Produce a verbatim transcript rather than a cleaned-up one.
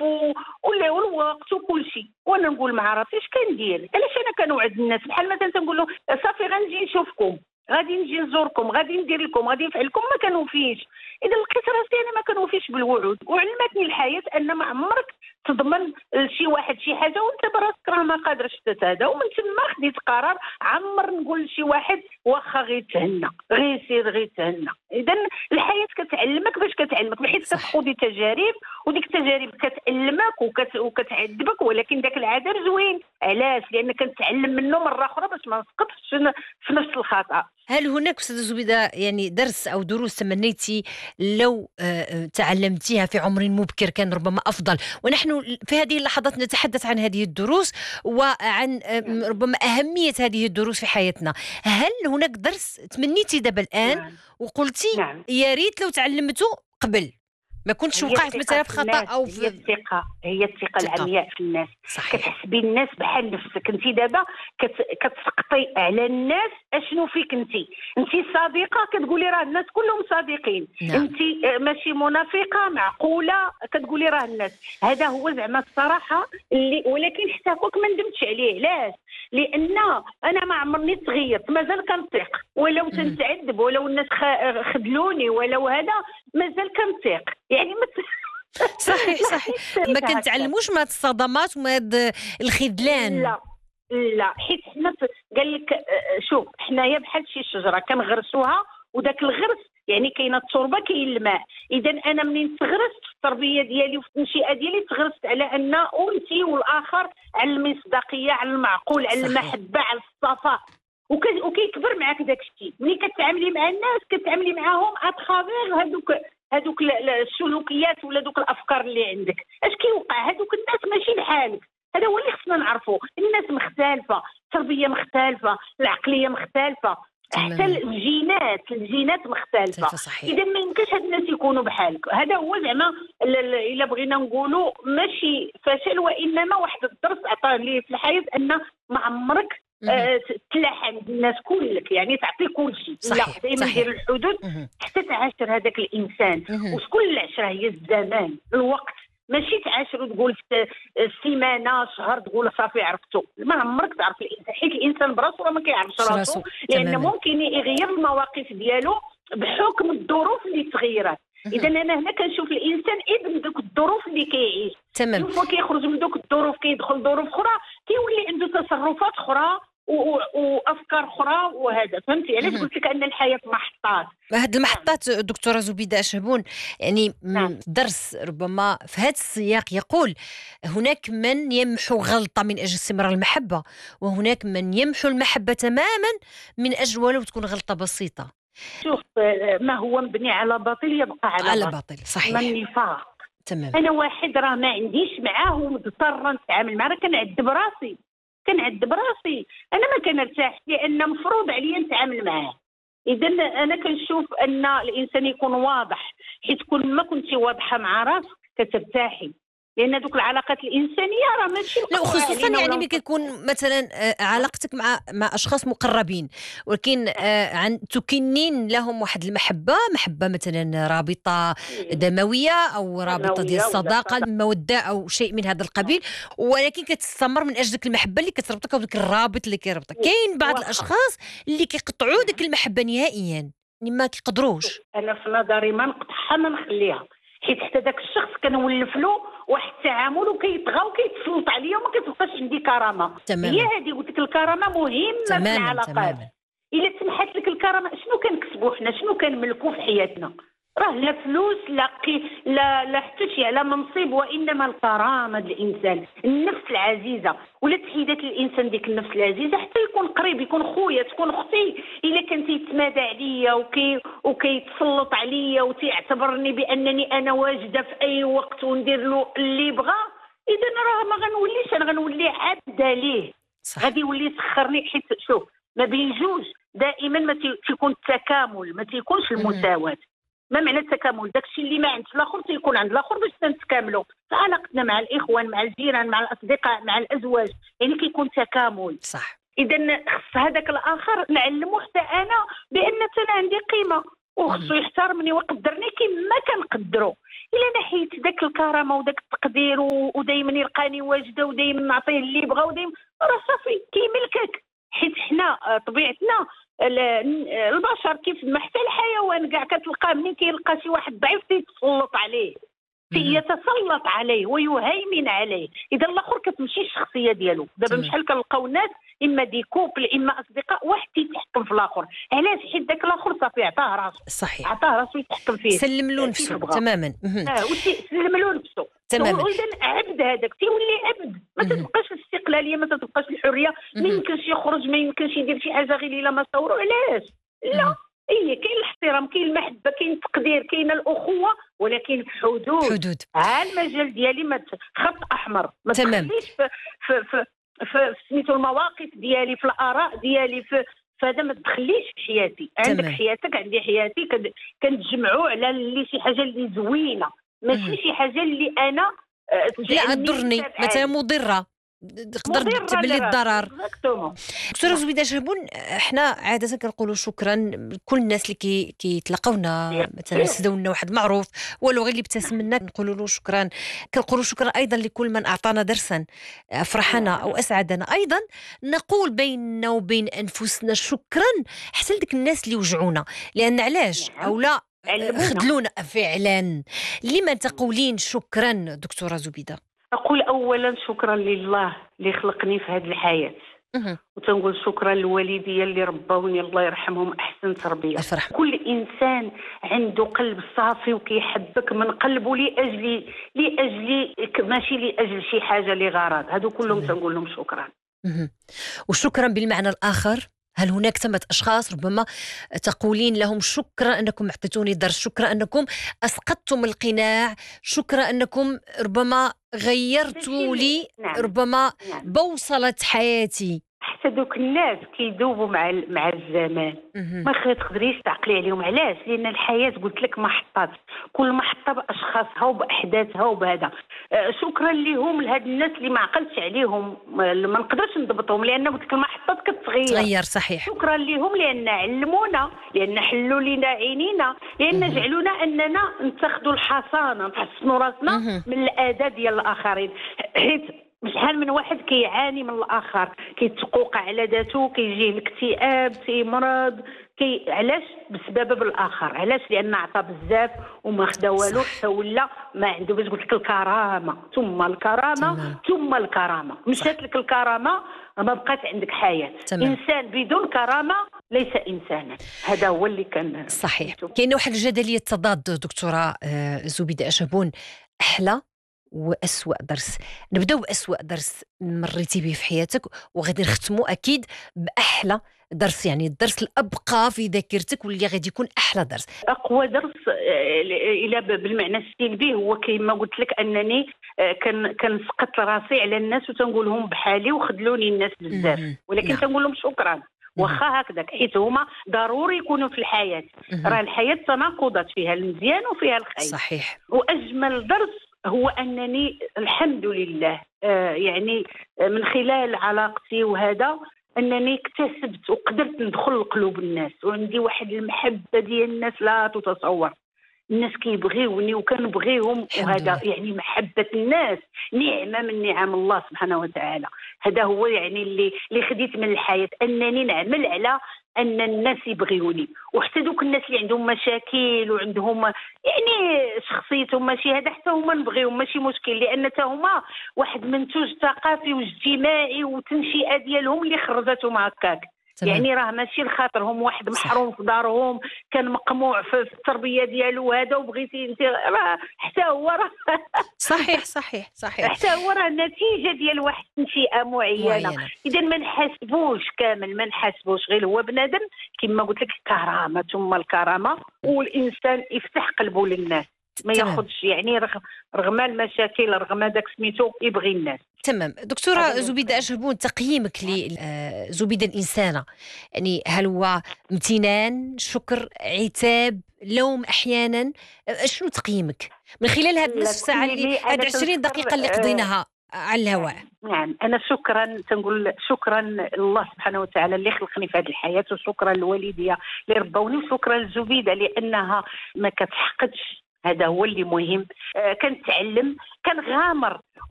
و... ولا والوقت وكل شيء. وانا نقول مع راسي اش كندير؟ علاش انا كنوعد الناس بحال مثلا تنقول لهم صافي غنجي نشوفكم، غادي نجي نزوركم، غادي ندير لكم، غادي نفعل لكم، ما كنوفيش. اذا لقيت راسي انا ما كنوفيش بالوعود. وعلمتني الحياه ان ما عمرك تضمن لشي واحد شي حاجه وانت براسك راه ما قادرش تتهدى. ومن تما خديت قرار عمر نقول لشي واحد واخا غير تهنى، غير سير غير تهنى. اذا الحياه كتعلمك باش كتعلمك، بحيث كتخوضي تجارب، وديك التجارب كتعلمك وكت... وكتعذبك، ولكن داك العذاب زوين. علاش؟ لان كنتعلم منه مره اخرى باش ما نسقطش في نفس الخطا. هل هناك أستاذة زبيدة يعني درس أو دروس تمنيتي لو آه، تعلمتيها في عمر مبكر كان ربما أفضل؟ ونحن في هذه اللحظات نتحدث عن هذه الدروس وعن آه، نعم. ربما أهمية هذه الدروس في حياتنا. هل هناك درس تمنيتي دابا الآن نعم. وقلتي نعم. يا ريت لو تعلمته قبل، ما كنتش هي وقعت الثقة مثلا في في خطأ الناس، أو هي في الثقة، هي الثقة ثقة؟ العمياء في الناس. صحيح. كتحسبي الناس بحال نفسك. انت دابا كت... كتسقطي على الناس اشنو فيك انت. انت صادقة كتقولي راه الناس كلهم صادقين. نعم. انت ماشي منافقة معقولة كتقولي راه الناس. هذا هو زعما الصراحة اللي، ولكن حتى هكاك ما ندمتش عليه. علاش؟ لان انا ما عمرني تغيرت، مازال كنطيق ولو مم. تنتعذب، ولو الناس خ... خذلوني، ولو هذا مازال كنطيق. يعني ما صحيح ما صحيح. خديتش ما هكا. كنتعلموش من هاد الصدمات ومن هاد الخذلان. لا لا، حيت حنا قال لك آه، شوف حنايا بحال شي شجره كنغرسوها، وداك الغرس يعني كاينه التربه كاين الماء. اذا انا منين تغرست في التربيه ديالي وفي التنشئه ديالي تغرست على ان انت والاخر على المصداقيه، على المعقول، على صحيح. المحبه، على الصفاء. وك- وكيكبر معاك داك الشيء. ملي كتعاملي مع الناس كتعاملي معاهم اتخافيغ هذوك هذوك ال- ال- السلوكيات ولا دوك الافكار اللي عندك. اش كيوقع؟ هذوك الناس ماشي بحالك. هذا هو اللي خصنا نعرفوا. الناس مختلفه، التربيه مختلفه، العقليه مختلفه، حتى تماما. الجينات الجينات مختلفه. مختلفة. صحيح. اذا ما يمكنش هاد الناس يكونوا بحالك. هذا هو زعما ال- ال- الا بغينا نقولوا ماشي فشل، وانما واحد الدرس عطاه لي في الحياه ان ما عمرك مهم. آه، تلاح عند الناس كلك، يعني تعطي كل شيء. لا، صحيح دائما صحيح. دير الحدود مهم. حتى تعاشر هذاك الانسان. مهم. وشكون العشره؟ هي الزمان، الوقت. ماشي تعاشر وتقول في سيمانه شهر تقول صافي عرفتو. ما عمرك تعرف الانسان، حيت الانسان براسو راه ما كيعرفش راسو، راسو. لان تماما. ممكن يغير المواقف ديالو بحكم الظروف اللي تغيرت. اذا مهم. انا هنا كنشوف الانسان ابن دوك الظروف اللي كيعيش. تمام. شوف كيخرج من دوك الظروف كيدخل ظروف اخرى، كيولي عنده تصرفات اخرى و- و- وافكار اخرى. وهذا فهمتي علاش مهم. قلت لك ان الحياه محطات. هاد نعم. المحطات دكتورة زبيدة شهبون يعني نعم. مم، درس ربما في هذا السياق يقول هناك من يمحو غلطة من أجل استمرار المحبة، وهناك من يمحو المحبة تماما من أجل ولو تكون غلطة بسيطة. شوف آه، ما هو مبني على باطل يبقى على على باطل. باطل. ما صحيح. النفاق. تمام. انا واحد راه ما عنديش معاه ومضطره نتعامل معاه، راه كنعذب راسي، كنعذب راسي. انا ما كنرتاح لان مفروض عليا نتعامل معاه. اذا انا كنشوف ان الانسان يكون واضح، حيت كل ما كنتي واضحه مع راسك كترتاحي. لان دوك العلاقات الانسانيه راه ماشي لا، مقطوعه وخصوصا علينا يعني ولا ملي كيكون مفصله. مثلا آه، علاقتك مع مع اشخاص مقربين، ولكن آه، عن تكنين لهم واحد المحبه، محبه مثلا رابطه دمويه او رابطه ديال دمويه ولا الصداقه صداقه. الموده او شيء من هذا القبيل، ولكن كتستمر من اجل ديك المحبه اللي كتربطك او ديك الرابط اللي كيربطك. كاين بعض واخا. الاشخاص اللي كيقطعوا ديك المحبه نهائيا، يعني ما شوف كيقدروش. انا في نظري ما نقطعها ما نخليها، حيت حتى داك الشخص كنولف له واحد التعامل وكيطغى وكيتسلط عليا وما كتبقاش عندي كرامه. هي تماما. هذه قلت لك، الكرامه مهمه في تماما. العلاقات. تماما. الا سمحت لك الكرامه شنو كنكسبوا حنا؟ شنو كنملكوا في حياتنا؟ راه لا فلوس لا قي لا لا حتى شي على منصب، وانما الكرامه ديال الانسان، النفس العزيزه. ولا تحيدات الانسان ديك النفس العزيزه حتى يكون قريب، يكون خويا، تكون اختي. الا كان تيتمادى عليا وكي وكيتسلط عليا وتيعتبرني بانني انا واجده في اي وقت وندير له اللي بغا، اذا راه ما غنوليش، انا غنولي عابده ليه. صح. غادي يولي يسخرني. حيت شوف ما بين جوج دائما ما تي- تيكون التكامل، ما تيكونش مهم. المساواه. ما معنى التكامل؟ داكشي اللي ما عند الاخر تيكون عند الاخر باش تنتكاملوا في علاقتنا مع الاخوان، مع الجيران، مع الاصدقاء، مع الازواج. يعني كيكون تكامل. صح. اذا خص هذاك الاخر نعلمه حتى انا بان انا عندي قيمه. وخصو يحترمني ويقدرني كما كنقدرو. الا انا حيت داك الكرامه وداك التقدير ودائما يلقاني واجده ودائما نعطيه اللي بغا ودائما راه صافي كيملكك، حيت حنا طبيعتنا البشر كيف ما حتى الحيوان كاع كتلقاه ملي كيلقى شي واحد ضعيف تيتسلط عليه، يتسلط عليه ويهيمن عليه. اذا الاخر كتمشي الشخصيه ديالو. دابا بشحال كنلقاو الناس اما دي كوبل اما اصدقاء واحد تيتحكم في الاخر. علاش؟ حيت داك الاخر صافي عطاه راسو، صحيح، عطاه راسو يتحكم فيه، سلم له نفسه تماما. اه وسلم له نفسه تماما. واذا عبد هذاك تيولي عبد، ما تتبقاش الاستقلاليه، ما تتبقاش الحريه، ما يمكنش يخرج، ما يمكنش يدير شي حاجه غير الا ما صوروا. علاش؟ لا، اي كاين الاحترام، كاين المحبه، كاين التقدير، كاين الاخوه، ولكن في حدود. حدود. ها المجال ديالي ما خط احمر، ما تخليش في في في في سميتو المواقف ديالي، في الاراء ديالي، في فهذا ما تدخليش في حياتي. عندك تمام. حياتك، عندي حياتي، كنتجمعوا على اللي شي حاجه اللي زوينه، ماشي شي حاجه اللي انا لا تضرني مثلا مضره تقدر تبلي الضرر. دكتوره زبيده شهبون، احنا عاده كنقولوا شكرا كل الناس اللي كي كيتلاقاونا، مثلا سداو لنا واحد معروف ولو غير اللي ابتسم لنا نقولوا له شكرا. كنقولوا شكرا ايضا لكل من اعطانا درسا افرحنا او اسعدنا. ايضا نقول بيننا وبين انفسنا شكرا حتى لديك الناس اللي وجعونا، لان علاش او لا خذلونا فعلا. لمن تقولين شكرا دكتوره زبيده؟ أقول أولا شكرا لله اللي خلقني في هذه الحياة، وتنقول شكرا للوالديا اللي ربوني الله يرحمهم أحسن تربية. الفرح. كل إنسان عنده قلب صافي وكيحبك من قلبه لأجل لأجل ماشي لأجل شي حاجة لغرض، هادو كلهم تنقول لهم شكرا. وشكرا بالمعنى الآخر، هل هناك ثمة أشخاص ربما تقولين لهم شكرا أنكم أعطيتوني درس، شكرا أنكم أسقطتم القناع، شكرا أنكم ربما غيرتوا لي ربما بوصلة حياتي؟ حتى دوك الناس كيذوبوا مع مع الزمان، ما تقدريش تعقلي عليهم. علاش؟ لان الحياه قلت لك محطات، كل محطه باشخاصها وباحداثها وبهذا. آه شكرا لهم لهاد الناس اللي ما عقلتش عليهم، ما نقدرش نضبطهم لان قلت لك المحطات كتغير. تغير صحيح. شكرا لهم لان علمونا، لان حلوا لنا عينينا، لان جعلونا اننا نتخذوا الحصانه، نحسنوا راسنا من الاذى ديال الاخرين. حيت شحال من واحد كيعاني من الاخر، كيتقوقع على ذاته، كيجيه الاكتئاب، تيمرض، كي علاش؟ بسبب الاخر. علاش؟ لان عطى بزاف وما خدا والو، حتى ولا ما عنده. باش قلت لك الكرامه ثم الكرامه تمام. ثم الكرامه، مشات لك الكرامه ما بقات عندك حياه. تمام. انسان بدون كرامه ليس انسانا، هذا هو اللي كان صحيح. كاينه واحد الجدليه تضاد دكتوره زبيده شهبون، احلى وأسوأ درس. نبداو بأسوأ درس مريتي به في حياتك، وغادي نختموا أكيد بأحلى درس، يعني الدرس الأبقى في ذاكرتك واللي غادي يكون أحلى درس. أقوى درس إلى بالمعنى السلبي هو كما قلت لك أنني كان كنسقط راسي على الناس وتنقول لهم بحالي وخذلوني الناس بزاف، ولكن تنقول لهم شكرا واخا هكذاك، حيت هما ضروري يكونوا في الحياة. راه الحياة تناقضات، فيها المزيان وفيها الخير. صحيح. وأجمل درس هو أنني الحمد لله آه يعني من خلال علاقتي وهذا أنني اكتسبت وقدرت ندخل لقلوب الناس، وعندي واحد المحبة ديال الناس لا تتصور. الناس كيبغيوني وكنبغيهم، وهذا يعني محبة الناس نعمة من نعم الله سبحانه وتعالى. هذا هو يعني اللي اللي خديت من الحياة، أنني نعمل على أن الناس يبغيوني. وحتى دوك الناس اللي عندهم مشاكل وعندهم يعني شخصيتهم ماشي هذا، حتى هما نبغيهم ماشي مشكل، لأن حتى هما واحد منتوج ثقافي واجتماعي وتنشئة ديالهم اللي خرجتهم هكاك. تمام. يعني راه ماشي لخاطرهم واحد محروم في دارهم كان مقموع في التربيه ديالو هذا وبغيتي انت، راه حتى هو راه صحيح صحيح صحيح حتى هو راه نتيجه ديال واحد التنشئه معينه. اذا ما نحاسبوش كامل، ما نحاسبوش غير هو بنادم كما قلت لك، الكرامه ثم الكرامه، والانسان يفتح قلبه للناس، ما ياخذش يعني رغم رغم المشاكل، رغم داك سميتو يبغي الناس. تمام. دكتورة زبيدة شهبون، تقييمك لزبيدة الإنسانة، يعني هل هو امتنان، شكر، عتاب، لوم أحيانا؟ شنو تقييمك من خلال هذه النصف ساعة اللي هذه عشرين دقيقة اللي قضيناها على الهواء. نعم، انا شكرا تنقول شكرا لله سبحانه وتعالى اللي خلقني في هذه الحياه، وشكرا للوالديه اللي ربوني، وشكرا للزبيده لانها ما كتحقدش. هذا هو اللي مهم. آه كنتعلم، كنغامر،